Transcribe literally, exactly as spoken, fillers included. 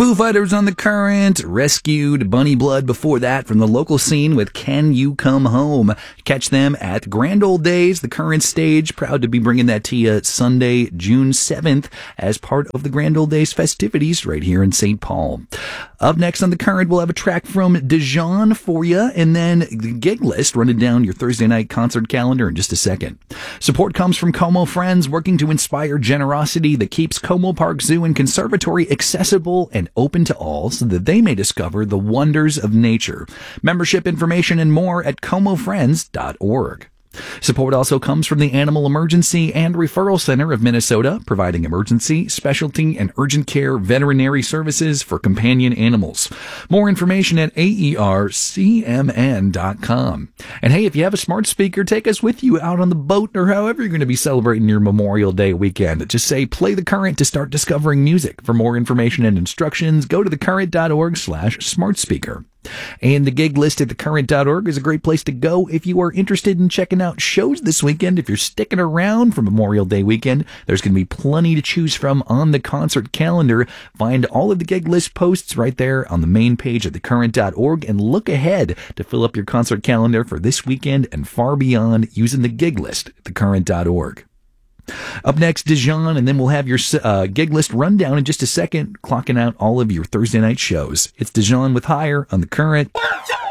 Foo Fighters on the Current, Rescued, Bunny Blood before that from the local scene with Can You Come Home. Catch them at Grand Old Days, the Current stage. Proud to be bringing that to you Sunday, June seventh, as part of the Grand Old Days festivities right here in Saint Paul. Up next on the Current, we'll have a track from Dijon for you, and then the gig list, running down your Thursday night concert calendar in just a second. Support comes from Como Friends, working to inspire generosity that keeps Como Park Zoo and Conservatory accessible and open to all so that they may discover the wonders of nature. Membership information and more at como friends dot org. Support also comes from the Animal Emergency and Referral Center of Minnesota, providing emergency, specialty, and urgent care veterinary services for companion animals. More information at A E R C M N dot com. And hey, if you have a smart speaker, take us with you out on the boat or however you're going to be celebrating your Memorial Day weekend. Just say, play the Current to start discovering music. For more information and instructions, go to thecurrent dot org slash smart speaker. And the gig list at the current dot org is a great place to go if you are interested in checking out shows this weekend. If you're sticking around for Memorial Day weekend, there's going to be plenty to choose from on the concert calendar. Find all of the gig list posts right there on the main page at the current dot org and look ahead to fill up your concert calendar for this weekend and far beyond using the gig list at the current dot org. Up next, Dijon, and then we'll have your uh, gig list rundown in just a second, clocking out all of your Thursday night shows. It's Dijon with Higher on the Current. One, two.